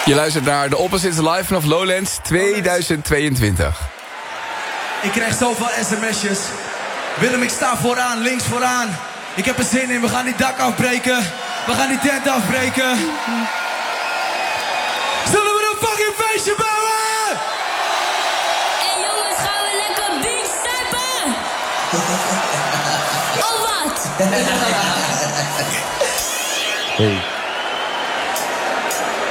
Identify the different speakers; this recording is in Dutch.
Speaker 1: Je luistert naar de Opposites Live vanaf Lowlands 2022.
Speaker 2: Ik krijg zoveel sms'jes. Willem, ik sta vooraan, links vooraan. Ik heb er zin in, we gaan die dak afbreken. We gaan die tent afbreken. Zullen we een fucking feestje bouwen?
Speaker 3: Hey jongens, gaan we lekker beach zuipen? Of wat?
Speaker 4: Hey.